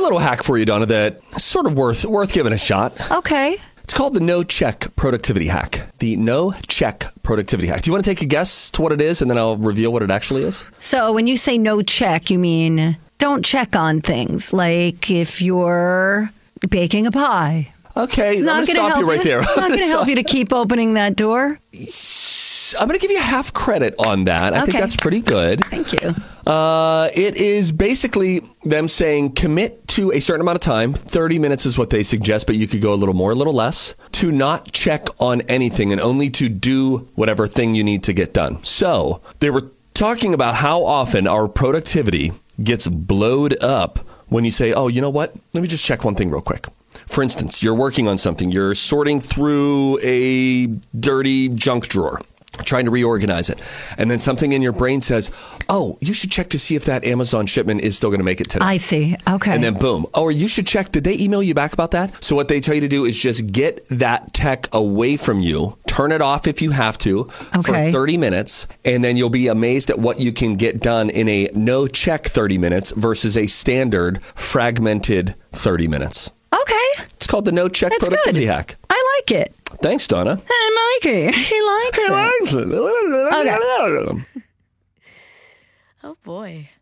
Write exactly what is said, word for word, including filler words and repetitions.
little hack for you, Donna, that's sort of worth worth giving a shot. Okay. It's called the no check productivity hack. The no check productivity hack. Do you want to take a guess to what it is, and then I'll reveal what it actually is? So when you say no check, you mean don't check on things. Like if you're baking a pie. Okay, It's I'm not going to gonna stop help you right there. It's not going to help you to keep opening that door. I'm going to give you half credit on that. I Okay. think that's pretty good. Thank you. Uh, it is basically them saying commit to a certain amount of time. thirty minutes is what they suggest, but you could go a little more, a little less, to not check on anything and only to do whatever thing you need to get done. So they were talking about how often our productivity gets blowed up when you say, oh, you know what? Let me just check one thing real quick. For instance, you're working on something. You're sorting through a dirty junk drawer, trying to reorganize it. And then something in your brain says, oh, you should check to see if that Amazon shipment is still going to make it today. I see. Okay. And then boom. Oh, or you should check. Did they email you back about that? So what they tell you to do is just get that tech away from you. Turn it off if you have to Okay. for thirty minutes. And then you'll be amazed at what you can get done in a no check thirty minutes versus a standard fragmented thirty minutes. Okay. It's called the no check That's productivity good. hack. I like it. Thanks, Donna. I like it. He likes it. He likes it. Okay. Okay. Oh, boy.